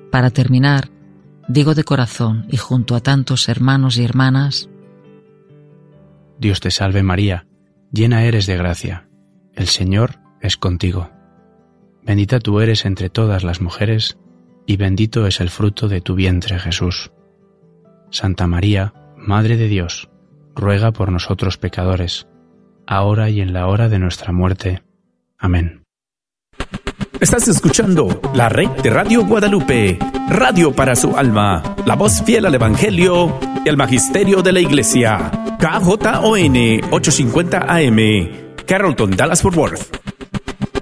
Para terminar, digo de corazón y junto a tantos hermanos y hermanas: Dios te salve María, llena eres de gracia, el Señor es contigo. Bendita tú eres entre todas las mujeres, y bendito es el fruto de tu vientre, Jesús. Santa María, Madre de Dios, ruega por nosotros pecadores, ahora y en la hora de nuestra muerte. Amén. Estás escuchando la red de Radio Guadalupe, radio para su alma, la voz fiel al Evangelio y al Magisterio de la Iglesia. KJON 850 AM, Carrollton, Dallas, Fort Worth.